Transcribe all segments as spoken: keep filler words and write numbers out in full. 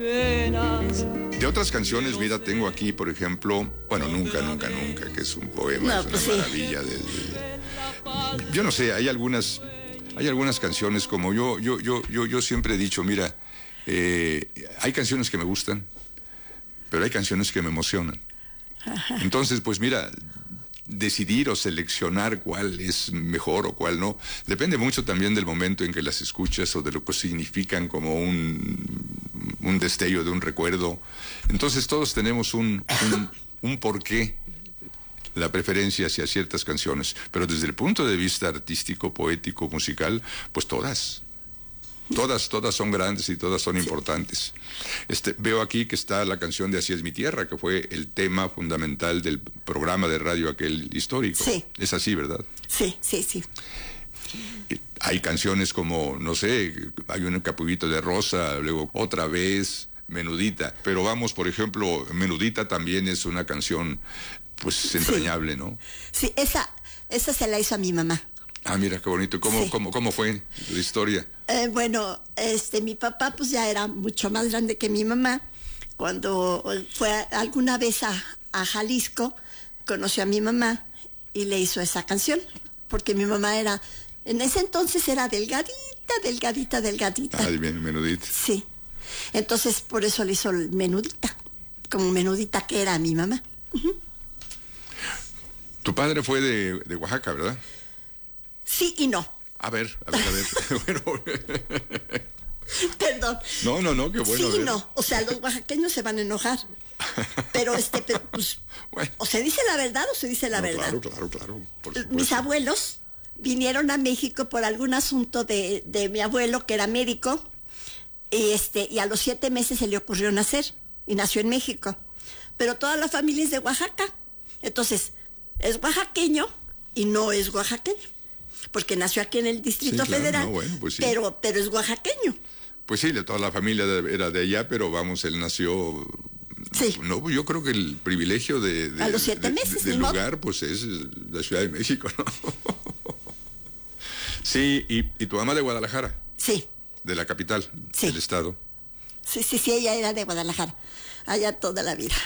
penas. De otras canciones, mira, tengo aquí, por ejemplo, bueno, Nunca, Nunca, Nunca, que es un poema, No, es una pues sí. maravilla. De, de- yo no sé, hay algunas, hay algunas canciones como yo, yo, yo, yo, yo siempre he dicho, mira, eh, hay canciones que me gustan, pero hay canciones que me emocionan. Entonces, pues mira, decidir o seleccionar cuál es mejor o cuál no, depende mucho también del momento en que las escuchas o de lo que significan como un, un destello de un recuerdo. Entonces todos tenemos un, un, un porqué, la preferencia hacia ciertas canciones, pero desde el punto de vista artístico, poético, musical, pues todas. Todas, todas son grandes y todas son importantes. Este, veo aquí que está la canción de Así es mi tierra, que fue el tema fundamental del programa de radio aquel histórico. Sí. Es así, ¿verdad? Sí, sí, sí. Hay canciones como, no sé, hay un Capullito de Rosa, luego Otra Vez, Menudita. Pero vamos, por ejemplo, Menudita también es una canción, pues, entrañable, sí. ¿no? Sí, esa, esa se la hizo a mi mamá. Ah, mira, qué bonito. ¿Cómo, Sí. cómo, cómo fue la historia? Eh, bueno, este, mi papá pues ya era mucho más grande que mi mamá. Cuando fue alguna vez a, a Jalisco, conoció a mi mamá y le hizo esa canción, porque mi mamá era, en ese entonces era delgadita, delgadita, delgadita. Ah, bien, Menudita. Sí. Entonces por eso le hizo el Menudita, como Menudita que era mi mamá. Uh-huh. Tu padre fue de, de Oaxaca, ¿verdad? Sí y no. A ver, a ver, a ver. Bueno. Perdón. No, no, no, qué bueno. Sí y no. O sea, los oaxaqueños se van a enojar. Pero este, pero, pues, bueno. O se dice la verdad o se dice la no, verdad. Claro, claro, claro. Por supuesto. Mis abuelos vinieron a México por algún asunto de, de mi abuelo, que era médico, y este, y a los siete meses se le ocurrió nacer, y nació en México. Pero toda la familia es de Oaxaca. Entonces, es oaxaqueño y no es oaxaqueño. Porque nació aquí en el Distrito sí, claro, Federal, no, bueno, pues sí. pero, pero es oaxaqueño. Pues sí, toda la familia de, era de allá, pero vamos, él nació... Sí. No, yo creo que el privilegio de... de a los siete de, meses, de, del ¿no? lugar, pues es la Ciudad de México, ¿no? Sí, y, y tu mamá de Guadalajara. Sí. De la capital, sí. del estado. Sí, sí, sí, ella era de Guadalajara, allá toda la vida.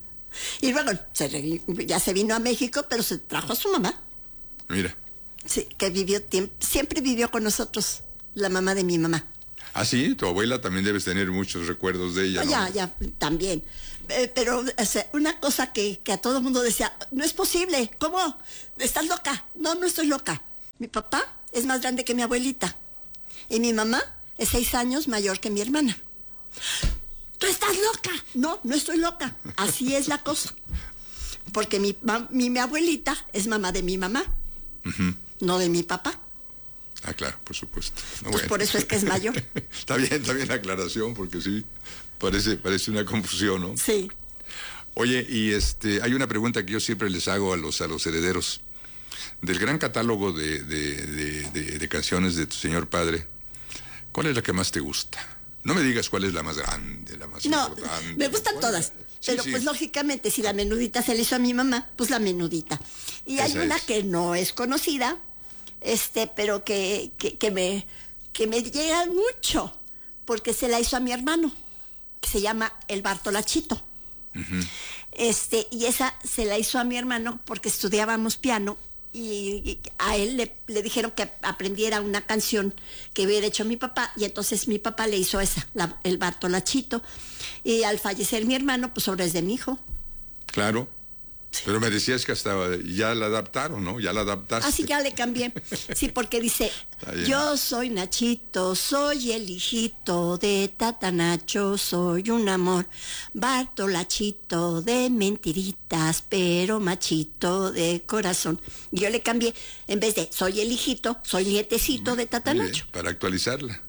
Y luego se, ya se vino a México, pero se trajo a su mamá. Mira. Sí, que vivió tiempo, siempre vivió con nosotros, la mamá de mi mamá. Ah, sí, tu abuela también debes tener muchos recuerdos de ella, ¿no? Ya, ya, también. Eh, pero o sea, una cosa que, que a todo el mundo decía, no es posible, ¿cómo? ¿Estás loca? No, no estoy loca. Mi papá es más grande que mi abuelita. Y mi mamá es seis años mayor que mi hermana. ¡Tú estás loca! No, no estoy loca. Así es la cosa. Porque mi, mi, mi abuelita es mamá de mi mamá, uh-huh. no de mi papá. Ah, claro, por supuesto. No, pues bueno. Por eso es que es mayor. Está bien, está bien la aclaración, porque sí, parece, parece una confusión, ¿no? Sí. Oye, y este, hay una pregunta que yo siempre les hago a los, a los herederos. Del gran catálogo de, de, de, de, de canciones de tu señor padre, ¿cuál es la que más te gusta? No me digas cuál es la más grande, la más no, importante. Me gustan bueno, todas, sí, pero sí. pues lógicamente si la Menudita se le hizo a mi mamá, pues la Menudita. Y Esa hay una es. que no es conocida, este, pero que, que, que me que me llega mucho, porque se la hizo a mi hermano, que se llama el Bartolachito. Uh-huh. Este, y esa se la hizo a mi hermano porque estudiábamos piano. Y a él le, le dijeron que aprendiera una canción que hubiera hecho mi papá, y entonces mi papá le hizo esa, la, el Bartolachito, y al fallecer mi hermano, pues ahora es de mi hijo. Claro, sí. Pero me decías que hasta ya la adaptaron, ¿no? Ya la adaptaste. Así ya le cambié, sí, porque dice, yo soy Nachito, soy el hijito de Tata Nacho, soy un amor, Bartolachito de mentiritas, pero machito de corazón. Y yo le cambié, en vez de soy el hijito, soy nietecito de Tata Nacho. Para actualizarla.